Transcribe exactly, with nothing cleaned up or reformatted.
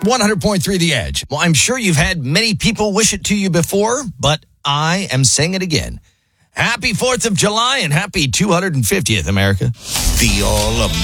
one hundred point three The Edge. Well, I'm sure you've had many people wish it to you before, but I am saying it again. Happy fourth of July and happy two hundred fiftieth, America. The All